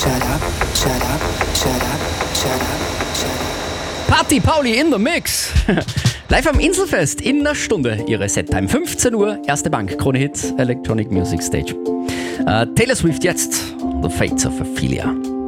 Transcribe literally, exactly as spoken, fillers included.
shut up, shut up, shut up, shut up, shut up. Party Pauli in the Mix. Live am Inselfest in einer Stunde. Ihre Settime fünfzehn Uhr. Erste Bank, Krone Hit, Electronic Music Stage. Äh, Taylor Swift jetzt. The Fates of Ophelia.